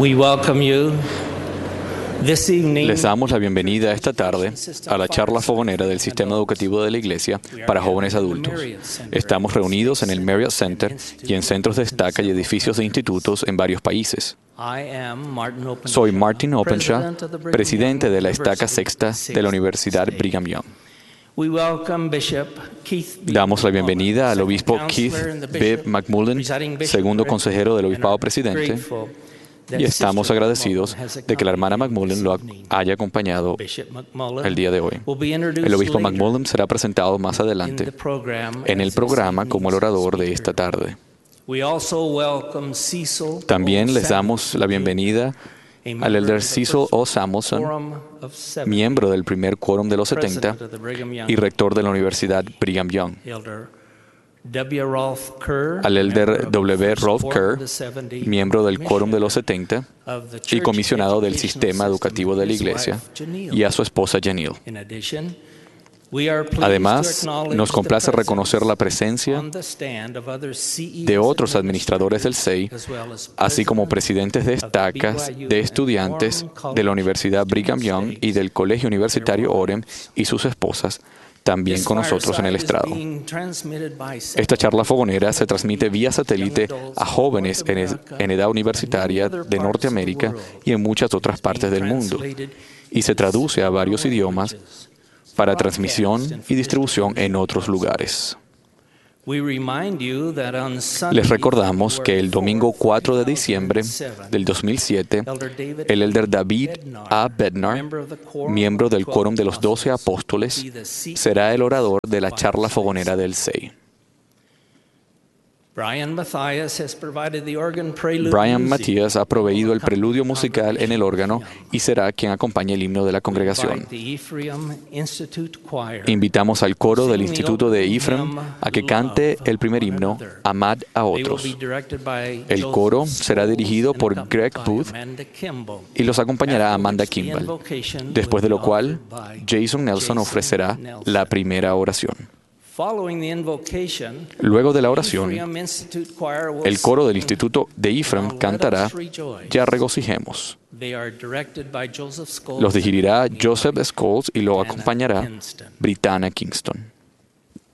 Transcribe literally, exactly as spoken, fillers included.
We welcome you this evening. Les damos la bienvenida esta tarde a la charla fogonera del Sistema Educativo de la Iglesia para jóvenes adultos. Estamos reunidos en el Marriott Center y en centros de estaca y edificios de institutos en varios países. Soy Martin Openshaw, presidente de la estaca sexta de la Universidad Brigham Young. Damos la bienvenida al obispo Keith B. McMullen, segundo consejero del obispado presidente, y estamos agradecidos de que la hermana McMullen lo haya acompañado el día de hoy. El obispo McMullen será presentado más adelante en el programa como el orador de esta tarde. También les damos la bienvenida al elder Cecil O. Samuelson, miembro del primer quórum de los setenta y rector de la Universidad Brigham Young. Al elder W. Rolf Kerr, miembro del quórum de los setenta y comisionado del Sistema Educativo de la Iglesia, y a su esposa Janil. Además, nos complace reconocer la presencia de otros administradores del S E I, así como presidentes de estacas, de estudiantes de la Universidad Brigham Young y del Colegio Universitario Orem y sus esposas, también con nosotros en el estrado. Esta charla fogonera se transmite vía satélite a jóvenes en, ed en edad universitaria de Norteamérica y en muchas otras partes del mundo, y se traduce a varios idiomas para transmisión y distribución en otros lugares. Les recordamos que el domingo cuatro de diciembre del dos mil siete, el elder David A. Bednar, miembro del quórum de los doce apóstoles, será el orador de la charla fogonera del S E I. Brian Matías ha proveído el preludio musical en el órgano y será quien acompañe el himno de la congregación. Invitamos al coro del Instituto de Ephraim a que cante el primer himno, Amad a otros. El coro será dirigido por Greg Booth y los acompañará Amanda Kimball, después de lo cual Jason Nelson ofrecerá la primera oración. Luego de la oración, el coro del Instituto de Ephraim cantará Ya regocijemos. Los dirigirá Joseph Scholes y lo acompañará Brittana Kingston.